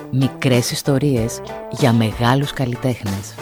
Μικρές ιστορίες για μεγάλους καλλιτέχνες.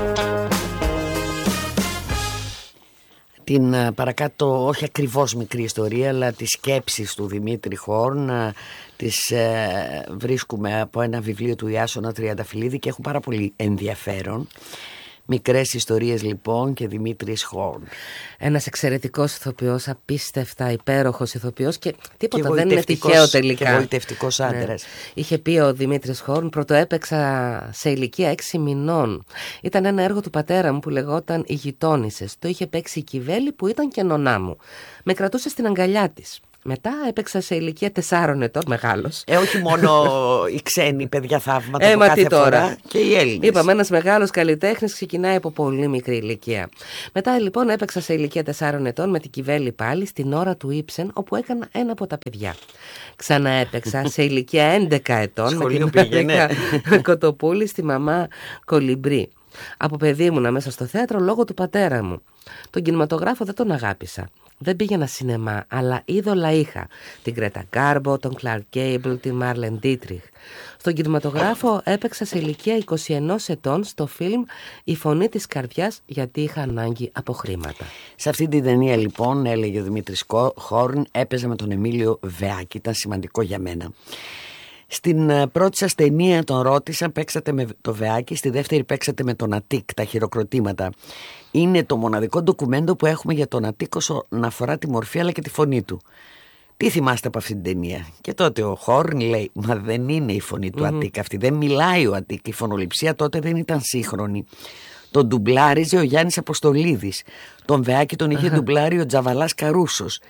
Την παρακάτω, όχι ακριβώς μικρή ιστορία, αλλά τις σκέψεις του Δημήτρη Χόρν τις βρίσκουμε από ένα βιβλίο του Ιάσονα Τριανταφυλλίδη και έχουν πάρα πολύ ενδιαφέρον. Μικρές ιστορίες λοιπόν και Δημήτρης Χόρν. Ένας εξαιρετικός ηθοποιός, απίστευτα υπέροχος ηθοποιός και τίποτα δεν είναι τυχαίο τελικά. Και γοητευτικός άντρας. Ναι. Είχε πει ο Δημήτρης Χόρν, πρωτοέπαιξα σε ηλικία 6 μηνών. Ήταν ένα έργο του πατέρα μου που λεγόταν «Οι Γειτόνισσες». Το είχε παίξει η Κιβέλη που ήταν και νονά μου. Με κρατούσε στην αγκαλιά της. Μετά έπαιξα σε ηλικία 4 ετών, μεγάλος. Όχι μόνο οι ξένοι παιδιά θαύματα που κάθε φορά και οι Έλληνες. Είπαμε, ένας μεγάλος καλλιτέχνης ξεκινάει από πολύ μικρή ηλικία. Μετά λοιπόν έπαιξα σε ηλικία 4 ετών με την Κιβέλη πάλι στην ώρα του Ήψεν, όπου έκανα ένα από τα παιδιά. Ξανά έπαιξα σε ηλικία 11 ετών με την Κοτοπούλη στη Μαμά Κολυμπρή. Από παιδί ήμουνα μέσα στο θέατρο λόγω του πατέρα μου. Τον κινηματογράφο δεν τον αγάπησα. Δεν πήγαινα σινεμά, αλλά είδωλα είχα. Την Γκρέτα Γκάρμπο, τον Κλαρκ Γκέιμπλ, την Μάρλεν Ντίτριχ. Στον κινηματογράφο έπαιξα σε ηλικία 21 ετών στο φιλμ «Η Φωνή της Καρδιάς», γιατί είχα ανάγκη από χρήματα. Σε αυτή την ταινία λοιπόν, έλεγε ο Δημήτρης Χόρν, έπαιζε με τον Εμίλιο Βεάκη. Ήταν σημαντικό για μένα. Στην πρώτη σας ταινία τον ρώτησα, παίξατε με το Βεάκη, στη δεύτερη παίξατε με τον Αττικ, τα χειροκροτήματα. Είναι το μοναδικό ντοκουμέντο που έχουμε για τον Αττικ όσον αφορά τη μορφή αλλά και τη φωνή του. Τι θυμάστε από αυτή την ταινία? Και τότε ο Χόρν λέει, μα δεν είναι η φωνή του Αττικ αυτή, δεν μιλάει ο Αττικ, η φωνοληψία τότε δεν ήταν σύγχρονη. Τον ντουμπλάριζε ο Γιάννης Αποστολίδης, τον Βεάκη τον είχε ντουμπλάρει ο Τζαβαλάς Καρούσος.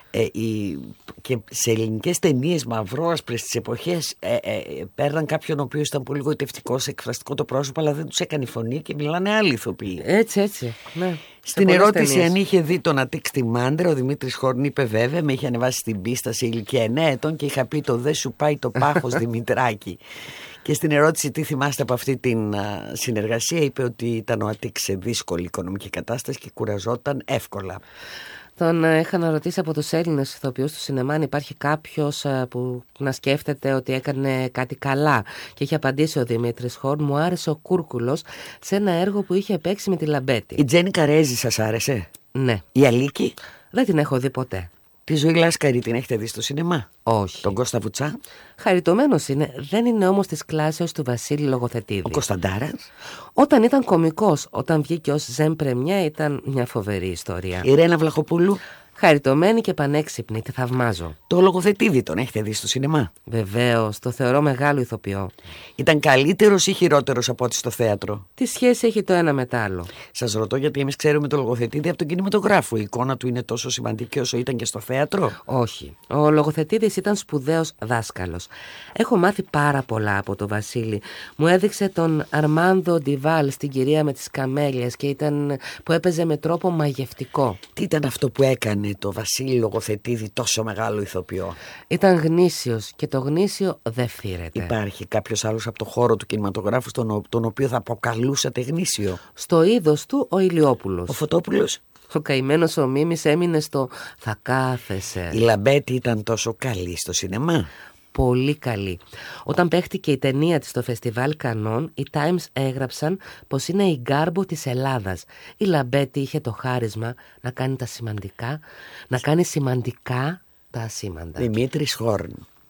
Και σε ελληνικές ταινίες μαυρόασπρες τις εποχές παίρναν κάποιον ο οποίος ήταν πολύ γοητευτικός, εκφραστικό το πρόσωπο, αλλά δεν τους έκανε φωνή και μιλάνε άλλοι ηθοποιοί. Έτσι, ναι. Στην ερώτηση ταινίες. Αν είχε δει τον Αττικ στη Μάντρα, ο Δημήτρης Χόρν είπε βέβαια, με είχε ανεβάσει στην πίστα σε ηλικία 9 ετών και είχα πει το «Δε σου πάει το πάχος Δημητράκη». Και στην ερώτηση τι θυμάστε από αυτή την συνεργασία, είπε ότι ήταν ο Αττικ σε δύσκολη οικονομική κατάσταση και κουραζόταν εύκολα. Τον είχα να ρωτήσει από τους Έλληνες ηθοποιούς του σινεμά αν υπάρχει κάποιος που να σκέφτεται ότι έκανε κάτι καλά. Και είχε απαντήσει ο Δημήτρης Χόρν, μου άρεσε ο Κούρκουλος σε ένα έργο που είχε παίξει με τη Λαμπέτη. Η Τζένι Καρέζη σας άρεσε? Ναι. Η Αλίκη? Δεν την έχω δει ποτέ. Τη Ζωή Λάσκαρη την έχετε δει στο σινεμά? Όχι. Τον Κώστα Βουτσά? Χαριτωμένος είναι, δεν είναι όμως της κλάσεως του Βασίλη Λογοθετίδη. Ο Κωνσταντάρας? Όταν ήταν κωμικός, όταν βγήκε ως Ζεν Πρεμιέ ήταν μια φοβερή ιστορία. Η Ρένα Βλαχοπούλου? Χαριτωμένη και πανέξυπνη, τη θαυμάζω. Το Λογοθετίδη τον έχετε δει στο σινεμά? Βεβαίως, το θεωρώ μεγάλο ηθοποιό. Ήταν καλύτερος ή χειρότερος από ό,τι στο θέατρο? Τι σχέση έχει το ένα με το άλλο? Σας ρωτώ γιατί εμείς ξέρουμε το Λογοθετίδη από τον κινηματογράφο. Η εικόνα του είναι τόσο σημαντική όσο ήταν και στο θέατρο? Όχι. Ο Λογοθετίδης ήταν σπουδαίος δάσκαλος. Έχω μάθει πάρα πολλά από τον Βασίλη. Μου έδειξε τον Αρμάνδο Ντιβάλ στην Κυρία με τις Καμέλιες και που έπαιζε με τρόπο μαγευτικό. Τι ήταν αυτό που έκανε το Βασίλη Λογοθετίδη τόσο μεγάλο ηθοποιό? Ήταν γνήσιος και το γνήσιο δεν φύρεται. Υπάρχει κάποιος άλλος από το χώρο του κινηματογράφου τον οποίο θα αποκαλούσατε γνήσιο? Στο είδος του ο Ηλιόπουλος. Ο Φωτόπουλος? Ο καημένος ο Μίμης έμεινε στο «θα κάθεσαι». Η Λαμπέτη ήταν τόσο καλή στο σινεμά? Πολύ καλή. Όταν παίχτηκε η ταινία της στο φεστιβάλ Κανών, οι Times έγραψαν πως είναι η Γκάρμπο της Ελλάδας. Η Λαμπέτη είχε το χάρισμα να κάνει τα σημαντικά, να κάνει σημαντικά τα ασήμαντα. Δημήτρης Χόρν.